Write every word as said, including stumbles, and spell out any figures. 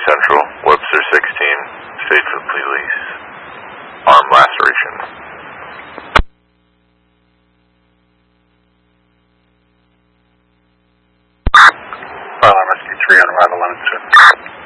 Central, Webster sixteen, states of police, arm laceration. File M S Q three on arrival on its